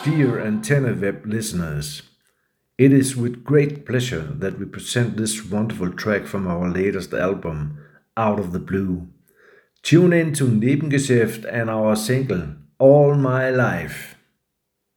dear Antenna Web listeners. It is with great pleasure that we present this wonderful track from our latest album, Out of the Blue. Tune in to Nebengeschäft and our single, All My Life.